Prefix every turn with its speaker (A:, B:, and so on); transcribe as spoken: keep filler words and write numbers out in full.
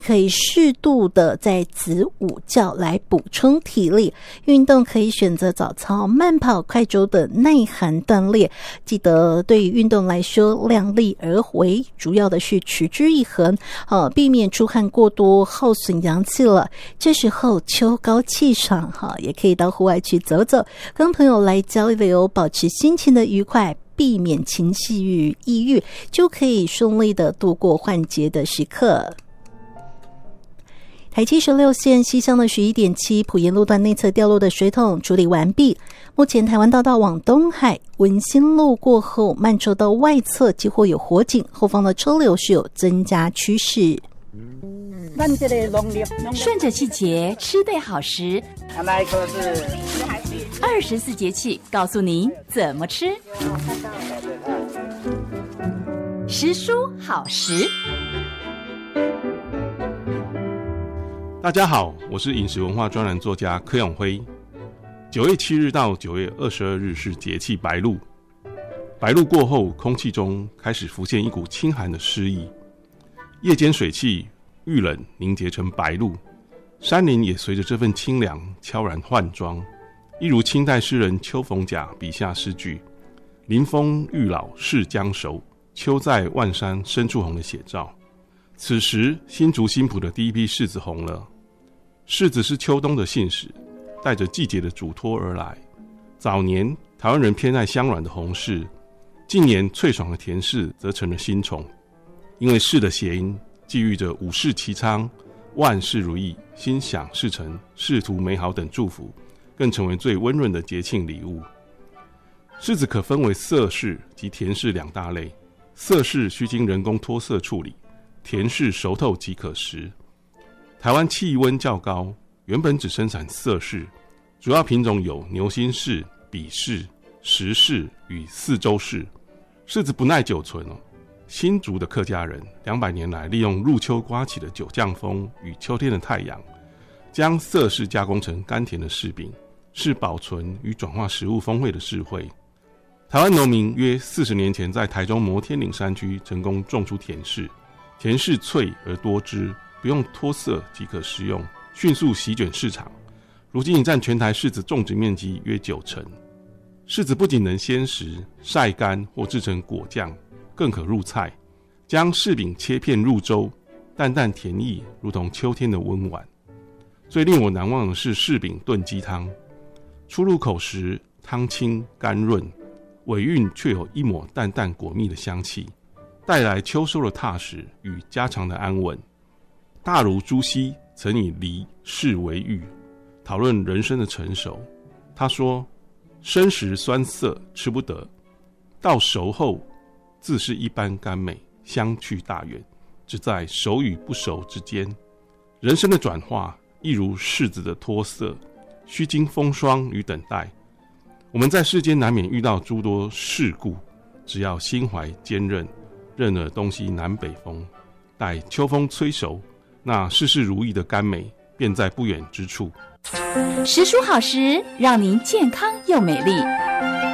A: 可以适度的在子午觉来补充体力。运动可以选择早操、慢跑、快走等耐寒锻炼。记得对于运动来说，量力而为，主要的是持之以恒，呃，避免出汗过多耗损阳气了。这时候秋高气爽，哈，也可以到户外去走走，跟朋友来交流，保持心情的愉快，避免情绪与抑郁，就可以顺利的度过换节的时刻。台七十六线西向的十一点七埔盐路段内侧掉落的水桶处理完毕。目前台湾大道往东海文心路过后，慢车道外侧几乎有火警，后方的车流是有增加趋势。
B: 顺着季节吃对好食，
C: 那一颗是
B: 二十四节气告诉您怎么吃。食蔬好食。
D: 大家好，我是饮食文化专栏作家柯永辉。九月七日到九月二十二日是节气白露，白露过后，空气中开始浮现一股清寒的诗意，夜间水汽遇冷凝结成白露，山林也随着这份清凉悄然换装，一如清代诗人邱逢甲笔下诗句“临风欲老是将熟，秋在万山深处红”的写照。此时新竹新埔的第一批柿子红了。柿子是秋冬的信使，带着季节的嘱托而来。早年台湾人偏爱香软的红柿，近年脆爽的甜柿则成了新宠。因为柿的谐音寄寓着五事齐昌、万事如意、心想事成、仕途美好等祝福，更成为最温润的节庆礼物。柿子可分为色柿及甜柿两大类，色柿需经人工脱色处理，甜柿熟透即可食。台湾气温较高，原本只生产色柿，主要品种有牛心柿、比柿、石柿与四周柿。柿子不耐久存哦。新竹的客家人两百年来利用入秋刮起的九降风与秋天的太阳，将色柿加工成甘甜的柿饼，是保存与转化食物风味的智慧。台湾农民约四十年前在台中摩天岭山区成功种出甜柿，甜柿脆而多汁，不用脱色即可食用，迅速席卷市场。如今已占全台柿子种植面积约九成。柿子不仅能鲜食、晒干或制成果酱，更可入菜。将柿饼切片入粥，淡淡甜意，如同秋天的温婉。最令我难忘的是柿饼炖鸡汤，初入口时汤清甘润，尾韵却有一抹淡淡果蜜的香气，带来秋收的踏实与家常的安稳。大儒朱熹曾以梨柿为喻，讨论人生的成熟。他说：生时酸涩吃不得，到熟后自是一般甘美，相去大远，只在熟与不熟之间。人生的转化亦如柿子的脱色，需经风霜与等待。我们在世间难免遇到诸多事故，只要心怀坚韧，任尔东西南北风，待秋风吹熟，那事事如意的甘美便在不远之处。
B: 食蔬好食，让您健康又美丽。